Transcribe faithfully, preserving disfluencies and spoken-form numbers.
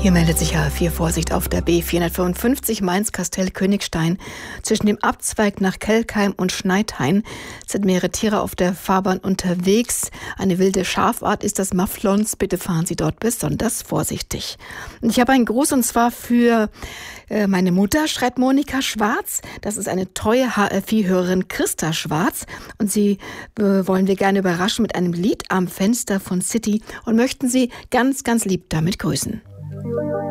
Hier meldet sich H vier Vorsicht auf der B vierhundertfünfundfünfzig Mainz-Kastell-Königstein. Zwischen dem Abzweig nach Kelkheim und Schneidhain sind mehrere Tiere auf der Fahrbahn unterwegs. Eine wilde Schafart ist das Mafflons. Bitte fahren Sie dort besonders vorsichtig. Und ich habe einen Gruß und zwar für äh, meine Mutter, schreibt Monika Schwarz. Das ist eine treue H R vier-Hörerin, Christa Schwarz. Und sie äh, wollen wir gerne überraschen mit einem Lied am Fenster von City und möchten Sie ganz, ganz lieb damit grüßen.